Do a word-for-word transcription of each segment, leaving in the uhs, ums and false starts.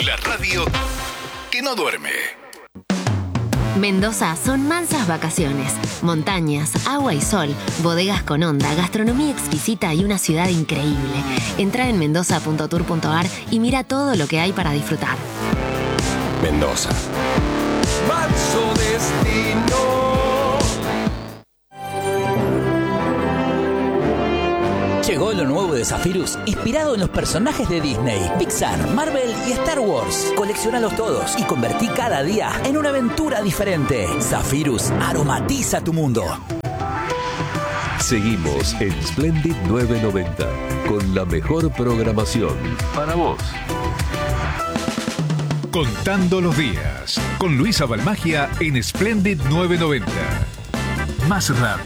La radio que no duerme. Mendoza son mansas vacaciones, montañas, agua y sol, bodegas con onda, gastronomía exquisita y una ciudad increíble. Entra en mendoza punto tour punto ar y mira todo lo que hay para disfrutar. Mendoza. Manso destino. Llegó lo nuevo de Zephyrus, inspirado en los personajes de Disney, Pixar, Marvel y Star Wars. Colecciónalos todos y convertí cada día en una aventura diferente. Zephyrus aromatiza tu mundo. Seguimos en Splendid novecientos noventa con la mejor programación para vos. Contando los días con Luisa Balmagia en Splendid novecientos noventa. Más rap.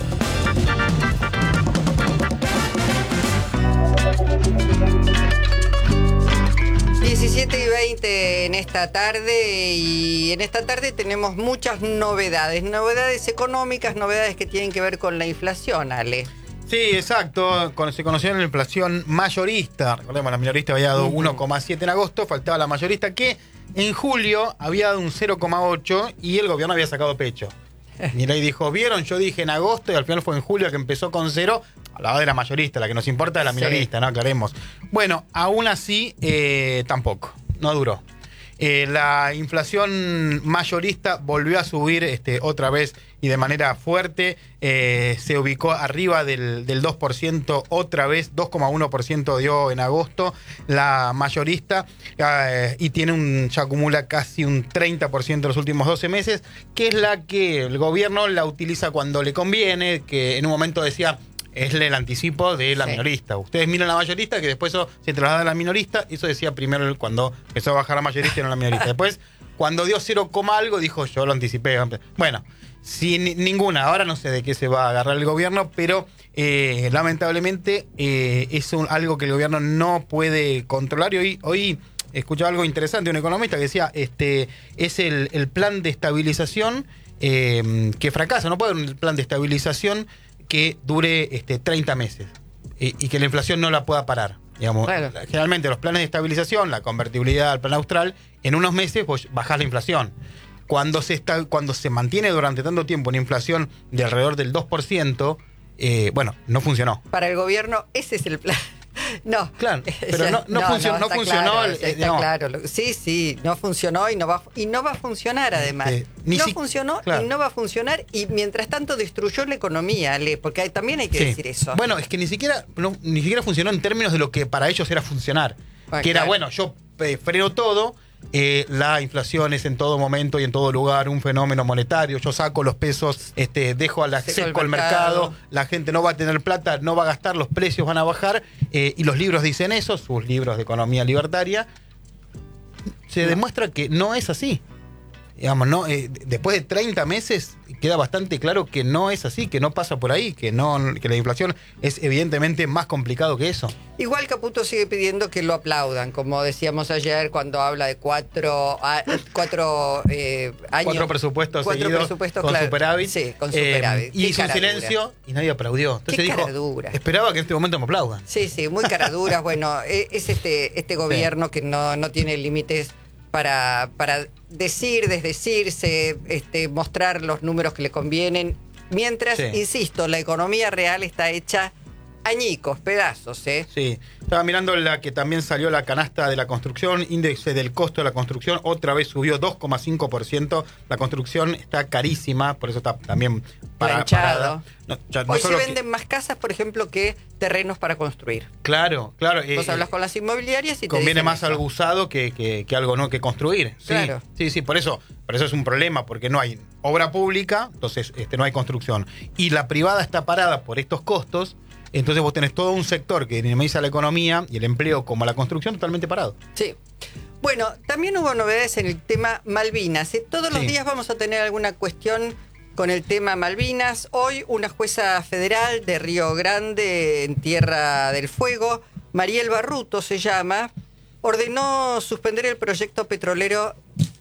diecisiete y veinte en esta tarde, y en esta tarde tenemos muchas novedades, novedades económicas, novedades que tienen que ver con la inflación, Ale. Sí, exacto. Se conoció la inflación mayorista. Recordemos, la minorista había dado uh-huh. uno coma siete en agosto, faltaba la mayorista que en julio había dado un cero coma ocho y el gobierno había sacado pecho. Milei dijo, ¿vieron? Yo dije en agosto y al final fue en julio que empezó con cero. Hablaba de la mayorista, la que nos importa es la minorista, sí. ¿No? Aclaremos. Bueno, aún así, eh, tampoco. No duró. Eh, la inflación mayorista volvió a subir este, otra vez y de manera fuerte. Eh, se ubicó arriba del, del dos por ciento otra vez. dos coma uno por ciento dio en agosto la mayorista. Eh, y tiene un, ya acumula casi un treinta por ciento en los últimos doce meses, que es la que el gobierno la utiliza cuando le conviene, que en un momento decía... Es el anticipo de la sí. minorista. Ustedes miran la mayorista, que después eso se traslada a la minorista. Eso decía primero cuando empezó a bajar la mayorista y no la minorista. Después, cuando dio cero, algo, dijo yo lo anticipé. Bueno, sin ninguna. Ahora no sé de qué se va a agarrar el gobierno, pero eh, lamentablemente eh, es un, algo que el gobierno no puede controlar. Y hoy, hoy escuché algo interesante, un economista que decía, este es el, el plan de estabilización eh, que fracasa. No puede haber un plan de estabilización que dure este, treinta meses y, y que la inflación no la pueda parar. Digamos, claro. Generalmente los planes de estabilización, la convertibilidad al plan austral, en unos meses vos bajás la inflación. Cuando se, está, cuando se mantiene durante tanto tiempo una inflación de alrededor del dos por ciento, eh, bueno, no funcionó. Para el gobierno ese es el plan. No, claro, pero no, no, no, funcionó, no funcionó. Claro, el, está no. claro. Sí, sí, no funcionó y no va y no va a funcionar además. Eh, no si, funcionó claro. y no va a funcionar y mientras tanto destruyó la economía, Ale, porque hay, también hay que sí. decir eso. Bueno, es que ni siquiera no, ni siquiera funcionó en términos de lo que para ellos era funcionar, bueno, que era claro. bueno, yo eh, freno todo. Eh, la inflación es en todo momento y en todo lugar un fenómeno monetario. Yo saco los pesos, este, dejo al seco el mercado, la gente no va a tener plata, no va a gastar, los precios van a bajar, eh, y los libros dicen eso, sus libros de economía libertaria. Se no. demuestra que no es así. Digamos, no, eh, después de treinta meses queda bastante claro que no es así, que no pasa por ahí, que no, que la inflación es evidentemente más complicado que eso. Igual Caputo sigue pidiendo que lo aplaudan, como decíamos ayer cuando habla de cuatro, cuatro eh, años. Cuatro presupuestos cuatro seguidos presupuestos, con claro, superávit. Sí, con superávit. Eh, y hizo un silencio dura. Y nadie aplaudió. Entonces Qué dijo, caradura. Esperaba que en este momento me aplaudan. Sí, sí, muy caraduras. Bueno, es este, este gobierno sí. que no, no tiene límites para, para decir, desdecirse, este, mostrar los números que le convienen. Mientras, sí. insisto, la economía real está hecha añicos, pedazos, ¿eh? Sí. Estaba mirando la que también salió la canasta de la construcción, índice del costo de la construcción, otra vez subió dos coma cinco por ciento. La construcción está carísima, por eso está también para, parada. No, ya, no Hoy se venden que... más casas, por ejemplo, que terrenos para construir. Claro, claro. Vos eh, hablas con las inmobiliarias y te conviene más eso. algo usado que, que, que algo no que construir. Sí, claro. Sí, sí, por eso, por eso es un problema, porque no hay obra pública, entonces este, no hay construcción. Y la privada está parada por estos costos. Entonces vos tenés todo un sector que dinamiza la economía y el empleo como la construcción totalmente parado. Sí. Bueno, también hubo novedades en el tema Malvinas. ¿eh? Todos los sí. días vamos a tener alguna cuestión con el tema Malvinas. Hoy una jueza federal de Río Grande, en Tierra del Fuego, Mariel Barruto se llama, ordenó suspender el proyecto petrolero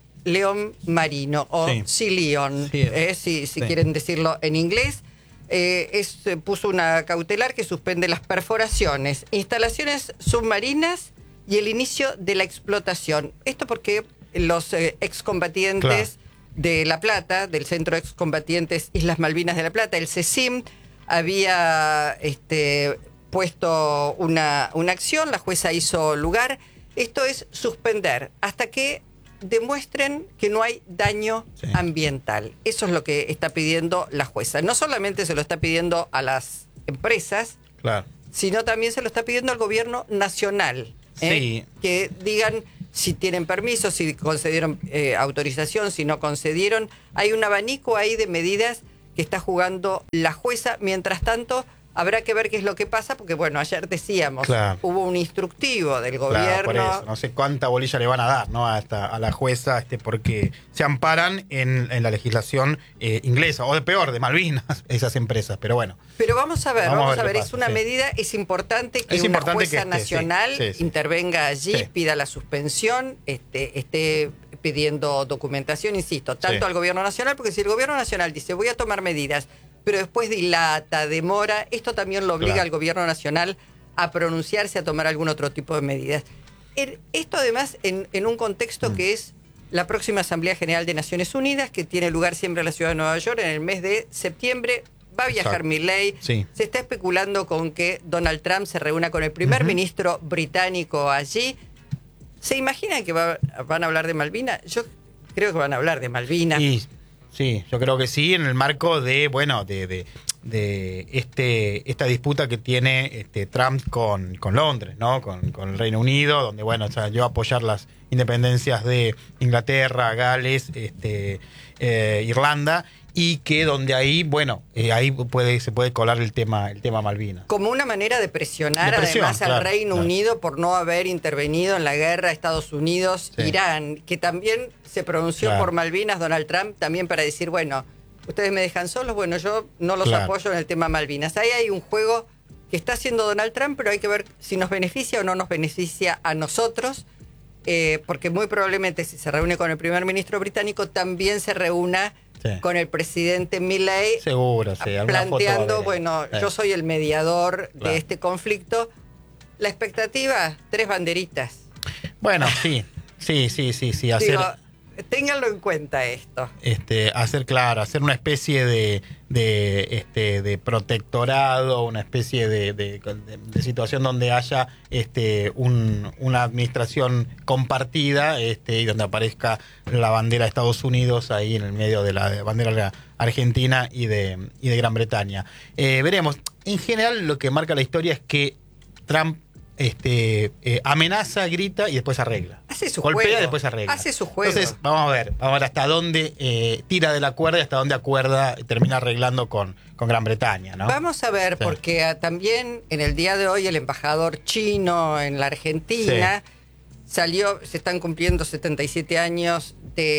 León Marino, o sí. Silión, sí, eh, si, si sí. quieren decirlo en inglés. Eh, es, puso una cautelar que suspende las perforaciones, instalaciones submarinas y el inicio de la explotación. Esto porque los eh, excombatientes claro. de La Plata, del Centro de Excombatientes Islas Malvinas de La Plata, el CECIM, había este, puesto una, una acción, la jueza hizo lugar. Esto es suspender hasta que demuestren que no hay daño sí. ambiental. Eso es lo que está pidiendo la jueza. No solamente se lo está pidiendo a las empresas, claro. sino también se lo está pidiendo al gobierno nacional. ¿eh? Sí. Que digan si tienen permiso, si concedieron eh, autorización, si no concedieron. Hay un abanico ahí de medidas que está jugando la jueza. Mientras tanto, habrá que ver qué es lo que pasa, porque bueno, ayer decíamos, claro. hubo un instructivo del gobierno. Claro, por eso. No sé cuánta bolilla le van a dar, ¿no? A, esta, a la jueza, este, porque se amparan en, en la legislación eh, inglesa, o de peor, de Malvinas, esas empresas, pero bueno. Pero vamos a ver, vamos, vamos a ver, a ver es una sí. medida, es importante que es una importante jueza que esté, nacional sí, sí, sí. intervenga allí, sí. pida la suspensión, este, esté pidiendo documentación, insisto, tanto sí. al gobierno nacional, porque si el gobierno nacional dice voy a tomar medidas, pero después dilata, demora, esto también lo obliga claro. al gobierno nacional a pronunciarse, a tomar algún otro tipo de medidas. El, esto además en, en un contexto mm. que es la próxima Asamblea General de Naciones Unidas, que tiene lugar siempre en la ciudad de Nueva York en el mes de septiembre. Va a viajar Milei. Sí. Se está especulando con que Donald Trump se reúna con el primer uh-huh. ministro británico allí. ¿Se imaginan que va, van a hablar de Malvinas? Yo creo que van a hablar de Malvinas. Y... Sí, yo creo que sí, en el marco de, bueno, de, de, de este esta disputa que tiene este Trump con, con Londres, ¿no? Con, con el Reino Unido, donde, bueno, o sea, yo apoyar las independencias de Inglaterra, Gales, este, eh, Irlanda, y que donde ahí, bueno, eh, ahí puede se puede colar el tema el tema Malvinas. Como una manera de presionar de presión, además claro, al Reino claro. Unido por no haber intervenido en la guerra Estados Unidos, sí. Irán, que también se pronunció claro. por Malvinas, Donald Trump, también para decir, bueno, ustedes me dejan solos, bueno, yo no los claro. apoyo en el tema Malvinas. Ahí hay un juego que está haciendo Donald Trump, pero hay que ver si nos beneficia o no nos beneficia a nosotros, eh, porque muy probablemente si se reúne con el primer ministro británico, también se reúna sí. con el presidente Milei, seguro, sí, planteando, bueno, sí. yo soy el mediador claro. de este conflicto. La expectativa, tres banderitas. Bueno, sí, sí, sí, sí, sí, hacer... Digo, ténganlo en cuenta esto. Este, hacer, claro, hacer una especie de, de, este, de protectorado, una especie de, de, de, de situación donde haya este, un, una administración compartida, este, y donde aparezca la bandera de Estados Unidos ahí en el medio de la bandera de la Argentina y de, y de Gran Bretaña. Eh, veremos. En general, lo que marca la historia es que Trump Este, eh, amenaza, grita y después arregla. Hace su Golpea juego. y después arregla. Hace su juego. Entonces, vamos a ver, vamos a ver hasta dónde eh, tira de la cuerda y hasta dónde acuerda y termina arreglando con, con Gran Bretaña, ¿no? Vamos a ver, sí. porque uh, también en el día de hoy el embajador chino en la Argentina sí. salió, se están cumpliendo setenta y siete años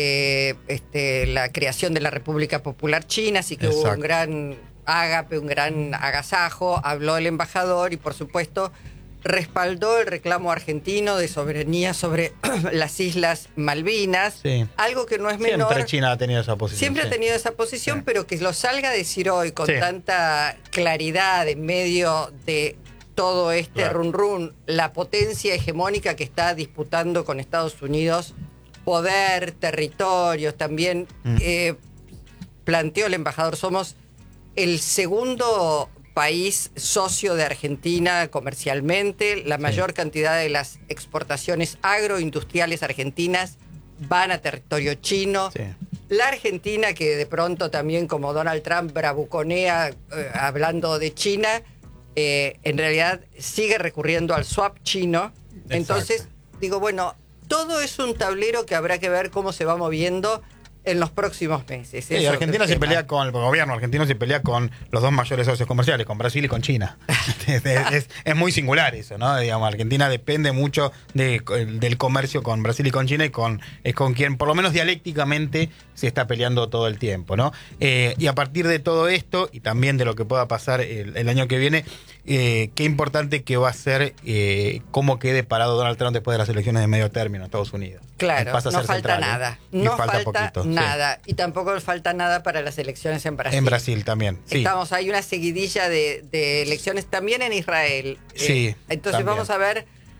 de este, la creación de la República Popular China, así que Exacto. hubo un gran ágape, un gran agasajo, habló el embajador y por supuesto respaldó el reclamo argentino de soberanía sobre las Islas Malvinas, sí. algo que no es menor. Siempre China ha tenido esa posición. Siempre sí. ha tenido esa posición, sí. pero que lo salga a decir hoy con sí. tanta claridad en medio de todo este claro. run run, la potencia hegemónica que está disputando con Estados Unidos, poder, territorios, también mm. eh, planteó el embajador, somos el segundo país socio de Argentina comercialmente, la mayor sí. cantidad de las exportaciones agroindustriales argentinas van a territorio chino. Sí. La Argentina, que de pronto también como Donald Trump bravuconea eh, hablando de China, eh, en realidad sigue recurriendo al swap chino. Exacto. Entonces, digo, bueno, todo es un tablero que habrá que ver cómo se va moviendo en los próximos meses. Sí, Argentina se pelea con, el gobierno argentino se pelea con los dos mayores socios comerciales, con Brasil y con China. es, es, es muy singular eso, ¿no? Digamos, Argentina depende mucho de, del comercio con Brasil y con China y con, es con quien, por lo menos dialécticamente, se está peleando todo el tiempo, ¿no? Eh, y a partir de todo esto, y también de lo que pueda pasar el, el año que viene, eh, qué importante que va a ser eh, cómo quede parado Donald Trump después de las elecciones de medio término en Estados Unidos. Claro, Pasa a no ser falta central, nada. ¿eh? No falta, falta poquito, nada. Sí. Y tampoco falta nada para las elecciones en Brasil. En Brasil también, sí. Estamos, hay una seguidilla de, de elecciones también en Israel. Sí. Eh, entonces también. vamos a ver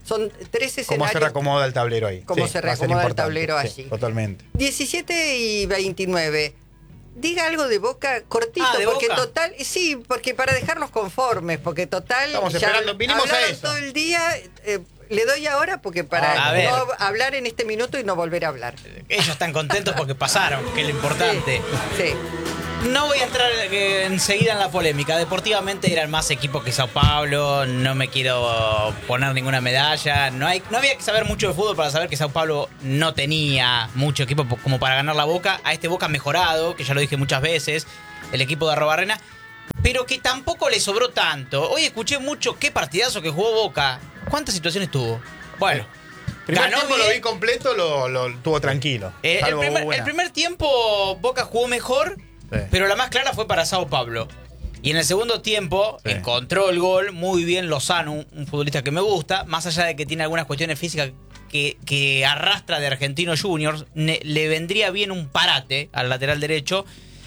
Son tres escenarios. ¿Cómo se reacomoda el tablero ahí? Cómo Sí, se va a ser reacomoda el importante. tablero Sí, allí. totalmente. diecisiete y veintinueve. Diga algo de Boca cortito, Ah, ¿de porque Boca? total, sí, porque para dejarlos conformes, porque total, Estamos ya esperando, vinimos a hablaron eso. todo el día, eh, le doy ahora porque para Ah, a ver. no hablar en este minuto y no volver a hablar. Ellos están contentos porque pasaron, que es lo importante. Sí. No voy a entrar eh, enseguida en la polémica. Deportivamente era el más equipo que Sao Paulo. No me quiero poner ninguna medalla. No, hay, no había que saber mucho de fútbol para saber que Sao Paulo no tenía mucho equipo como para ganar la Boca. A este Boca mejorado, que ya lo dije muchas veces, el equipo de Arrobarrena, pero que tampoco le sobró tanto. Hoy escuché mucho qué partidazo que jugó Boca. ¿Cuántas situaciones tuvo? Bueno, Primer ganó tiempo bien. lo vi completo, lo, lo tuvo tranquilo. Eh, el, Salvo primer, una. el primer tiempo Boca jugó mejor, Sí. pero la más clara fue para Sao Paulo. Y en el segundo tiempo Sí. encontró el gol muy bien Lozano, un, un futbolista que me gusta, más allá de que tiene algunas cuestiones físicas que, que arrastra de Argentinos Juniors, ne- le vendría bien un parate al lateral derecho.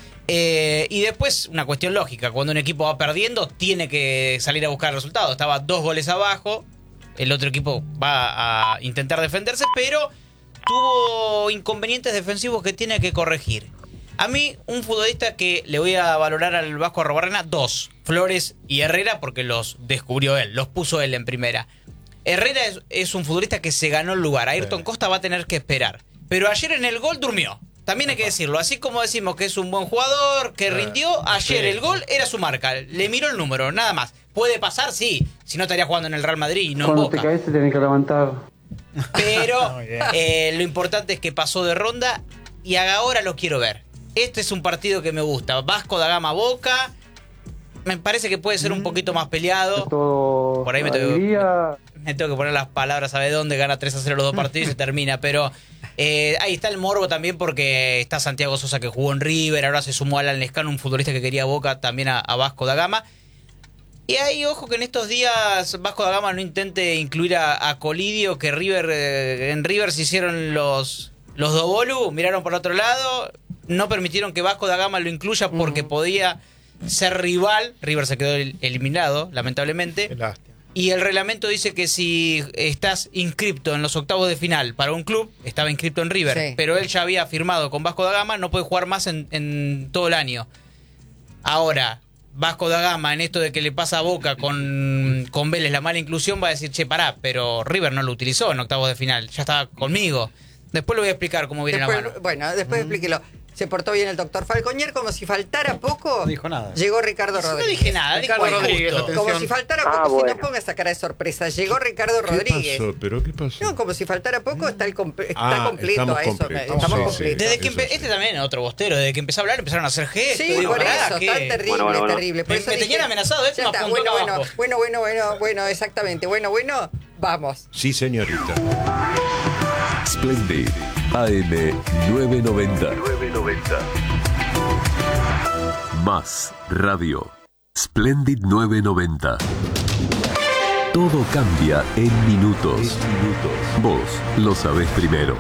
Eh, y después, una cuestión lógica, cuando un equipo va perdiendo, tiene que salir a buscar el resultado. Estaba dos goles abajo, el otro equipo va a intentar defenderse, pero tuvo inconvenientes defensivos que tiene que corregir. A mí, un futbolista que le voy a valorar al Vasco Arrobarrena, dos, Flores y Herrera, porque los descubrió él, los puso él en primera. Herrera es, es un futbolista que se ganó el lugar. Ayrton Sí. Costa va a tener que esperar. Pero ayer en el gol durmió. También hay que decirlo. Así como decimos que es un buen jugador, que rindió, ayer Sí. el gol era su marca. Le miró el número, nada más. ¿Puede pasar? Sí. Si no estaría jugando en el Real Madrid y no en Cuando Boca. te caes te tenés que levantar. Pero Muy bien. eh, lo importante es que pasó de ronda y ahora lo quiero ver. Este es un partido que me gusta. Vasco da Gama Boca. Me parece que puede ser un poquito más peleado. Todo Por ahí me tengo, alegría. me tengo que poner las palabras, ¿sabe dónde? Gana tres a cero los dos partidos y se termina. Pero eh, ahí está el morbo también porque está Santiago Sosa que jugó en River. Ahora se sumó Alan Lescano, un futbolista que quería Boca, también a, a Vasco da Gama. Y ahí, ojo que en estos días Vasco da Gama no intente incluir a, a Colidio, que River eh, en River se hicieron los, los Dobolu, miraron por otro lado, no permitieron que Vasco da Gama lo incluya porque podía ser rival. River se quedó el- eliminado, lamentablemente. Qué lástima. Y el reglamento dice que si estás inscripto en los octavos de final para un club, estaba inscripto en River, Sí. pero él ya había firmado con Vasco da Gama, no puede jugar más en, en todo el año. Ahora, Vasco da Gama, en esto de que le pasa a Boca con, con Vélez la mala inclusión, va a decir, che, pará, pero River no lo utilizó en octavos de final, ya estaba conmigo. Después le voy a explicar cómo viene Después, la mano. bueno, después explíquelo. Se portó bien el doctor Falcoñer, como si faltara poco. No dijo nada. Llegó Ricardo No Rodríguez. dije nada, dije Ricardo justo. Rodríguez, atención. Como si faltara Ah, poco, si bueno. no ponga esa cara de sorpresa. Llegó Ricardo Rodríguez. ¿Pero qué pasó? No, como si faltara poco, está, el comple- está Ah, completo estamos a eso. completos. Estamos Sí, completos. Desde sí, que eso empe- sí. Este también, otro bostero, desde que empezó a hablar empezaron a hacer gestos. Sí, digo, por pará, eso, ¿qué? tan terrible, Bueno, bueno, bueno. terrible. Por Me- eso me dije, tenían amenazado, este ya me está, apuntó bueno, acá bueno, abajo. bueno, bueno, bueno, bueno, exactamente. Bueno, bueno, vamos. Sí, señorita. Splendid A M nueve noventa. Más radio. Splendid nueve noventa. Todo cambia en minutos. Vos lo sabés primero.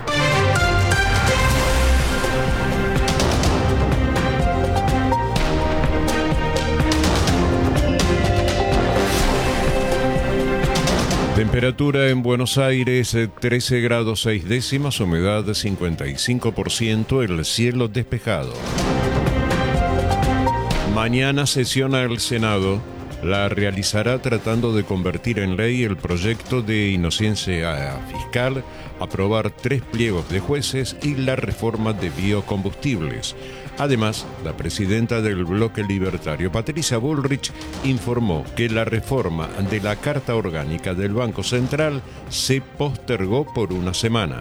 Temperatura en Buenos Aires, eh, trece grados seis décimas, humedad cincuenta y cinco por ciento, el cielo despejado. Mañana sesiona el Senado. La realizará tratando de convertir en ley el proyecto de inocencia fiscal, aprobar tres pliegos de jueces y la reforma de biocombustibles. Además, la presidenta del bloque libertario, Patricia Bullrich, informó que la reforma de la Carta Orgánica del Banco Central se postergó por una semana.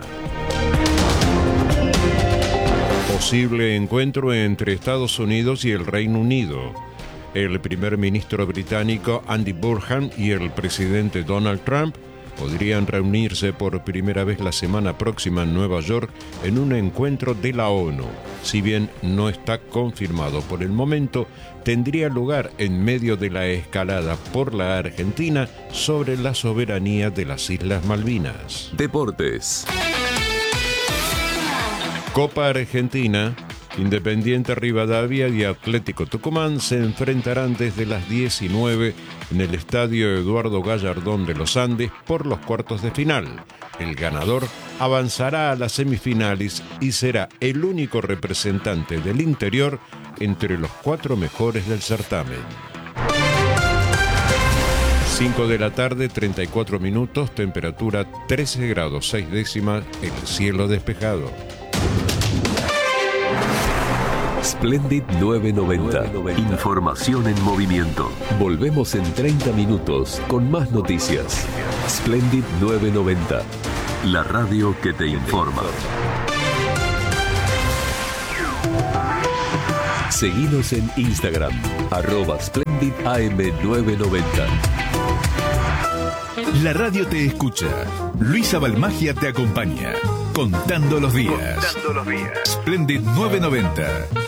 Posible encuentro entre Estados Unidos y el Reino Unido. El primer ministro británico Andy Burnham y el presidente Donald Trump podrían reunirse por primera vez la semana próxima en Nueva York en un encuentro de la ONU. Si bien no está confirmado por el momento, tendría lugar en medio de la escalada por la Argentina sobre la soberanía de las Islas Malvinas. Deportes. Copa Argentina, Independiente Rivadavia y Atlético Tucumán se enfrentarán desde las diecinueve en el estadio Eduardo Gallardón de los Andes por los cuartos de final. El ganador avanzará a las semifinales y será el único representante del interior entre los cuatro mejores del certamen. cinco de la tarde, treinta y cuatro minutos, temperatura trece grados seis décimas, el cielo despejado. Splendid novecientos noventa. Información en movimiento. Volvemos en treinta minutos con más noticias. Splendid novecientos noventa. La radio que te informa. Seguinos en Instagram, arroba Splendid A M novecientos noventa. La radio te escucha. Luisa Balmagia te acompaña. Contando los días. Contando los días. Splendid novecientos noventa.